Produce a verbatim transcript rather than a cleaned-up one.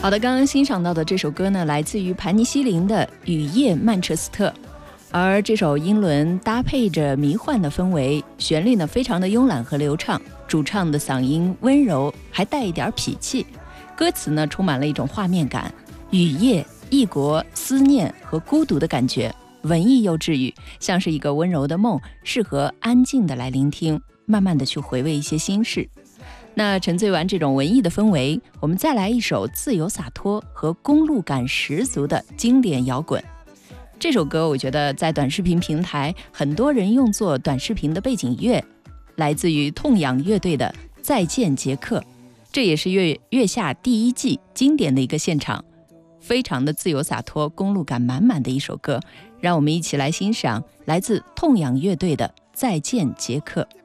好的，刚刚欣赏到的这首歌呢，来自于盘尼西林的《雨夜曼彻斯特》，而这首英伦搭配着迷幻的氛围，旋律呢非常的慵懒和流畅，主唱的嗓音温柔，还带一点痞气，歌词呢充满了一种画面感，雨夜、异国、思念和孤独的感觉，文艺又治愈，像是一个温柔的梦，适合安静的来聆听，慢慢的去回味一些心事。那沉醉完这种文艺的氛围，我们再来一首自由洒脱和公路感十足的经典摇滚。这首歌我觉得在短视频平台很多人用作短视频的背景乐，来自于痛仰乐队的《再见杰克》，这也是月月下第一季经典的一个现场，非常的自由洒脱，公路感满满的一首歌。让我们一起来欣赏来自痛仰乐队的《再见杰克》。